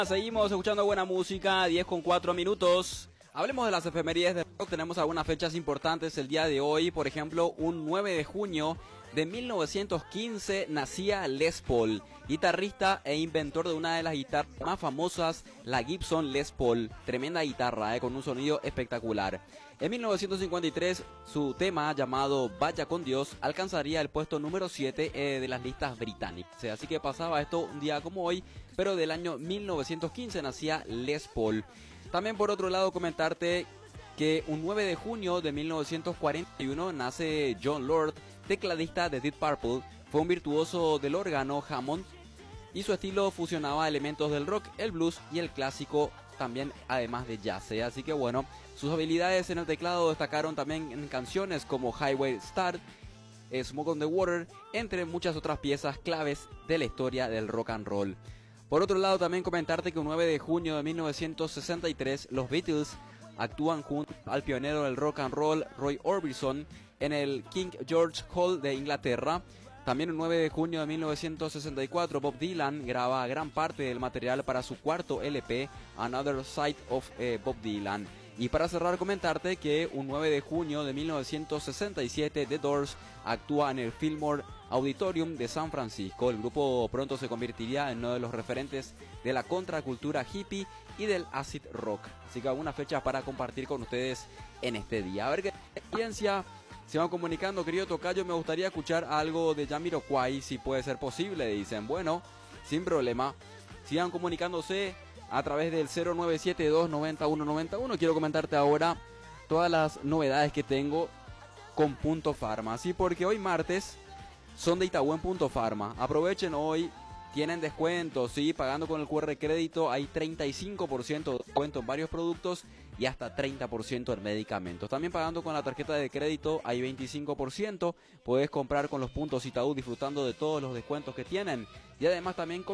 Seguimos escuchando buena música, 10:04. Hablemos de las efemérides de rock. Tenemos algunas fechas importantes el día de hoy. Por ejemplo, un 9 de junio de 1915 nacía Les Paul, guitarrista e inventor de una de las guitarras más famosas, la Gibson Les Paul. Tremenda guitarra, con un sonido espectacular. En 1953, su tema llamado Vaya con Dios alcanzaría el puesto número 7 de las listas británicas. Así que pasaba esto un día como hoy, pero del año 1915 nacía Les Paul. También por otro lado comentarte que un 9 de junio de 1941 nace Jon Lord, tecladista de Deep Purple. Fue un virtuoso del órgano Hammond y su estilo fusionaba elementos del rock, el blues y el clásico, también además de jazz. Así que bueno, sus habilidades en el teclado destacaron también en canciones como Highway Star, Smoke on the Water, entre muchas otras piezas claves de la historia del rock and roll. Por otro lado, también comentarte que un 9 de junio de 1963, los Beatles actúan junto al pionero del rock and roll, Roy Orbison, en el King George Hall de Inglaterra. También un 9 de junio de 1964, Bob Dylan graba gran parte del material para su cuarto LP, Another Side of Bob Dylan. Y para cerrar, comentarte que un 9 de junio de 1967, The Doors actúa en el Fillmore Auditorium de San Francisco. El grupo pronto se convertiría en uno de los referentes de la contracultura hippie y del acid rock. Así que algunas fechas para compartir con ustedes en este día. A ver qué experiencia se van comunicando, querido tocayo. Me gustaría escuchar algo de Jamiroquai, si puede ser posible. Dicen, bueno, sin problema. Sigan comunicándose a través del 0972-9191. Quiero comentarte ahora todas las novedades que tengo con Punto Pharma. Sí, porque hoy martes son de Itaú en Punto Pharma. Aprovechen hoy, tienen descuentos, sí, pagando con el QR crédito hay 35% de descuento en varios productos y hasta 30% en medicamentos. También pagando con la tarjeta de crédito hay 25%. Puedes comprar con los puntos Itaú disfrutando de todos los descuentos que tienen. Y además también